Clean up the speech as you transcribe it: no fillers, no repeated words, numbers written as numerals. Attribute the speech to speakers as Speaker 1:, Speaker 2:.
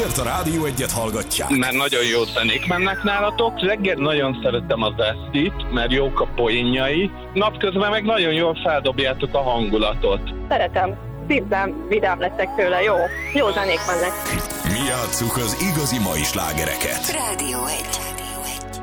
Speaker 1: Mert a Rádió Egyet hallgatják.
Speaker 2: Mert nagyon jó zenék mennek nálatok. Reggel nagyon szeretem az Esztit, mert jók a poénjai. Napközben meg nagyon jól feldobjátok a hangulatot.
Speaker 3: Szeretem. Szívben vidám leszek tőle. Jó zenék mennek.
Speaker 1: Mi játsszuk az igazi mai slágereket.
Speaker 4: Rádió 1.